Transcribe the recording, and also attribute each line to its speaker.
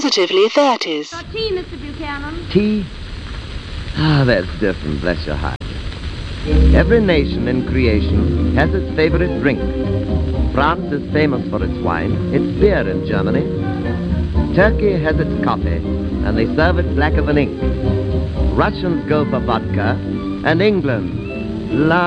Speaker 1: positively 30s.
Speaker 2: Got tea, Mr. Buchanan?
Speaker 3: Tea? Ah, that's different, bless your heart. Every nation in creation has its favorite drink. France is famous for its wine, its beer in Germany. Turkey has its coffee, and they serve it blacker than ink. Russians go for vodka, and England, la